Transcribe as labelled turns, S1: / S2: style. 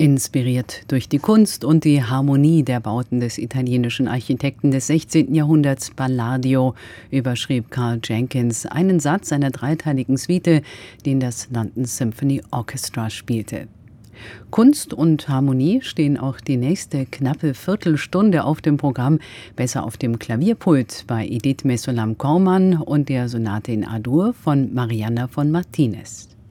S1: Inspiriert durch die Kunst und die Harmonie der Bauten des italienischen Architekten des 16. Jahrhunderts Palladio überschrieb Carl Jenkins einen Satz einer dreiteiligen Suite, den das London Symphony Orchestra spielte. Kunst und Harmonie stehen auch die nächste knappe Viertelstunde auf dem Programm, besser auf dem Klavierpult bei Edith Mesolam-Corman und der Sonate in A-Dur von Marianna von Martinez.